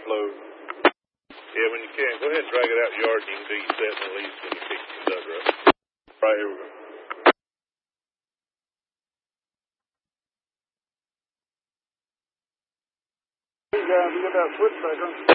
flow. Yeah, when you can, go ahead and drag it out the yard and you can do your set and release when you fix the conductor up. Right, here we go. You got that switch back on.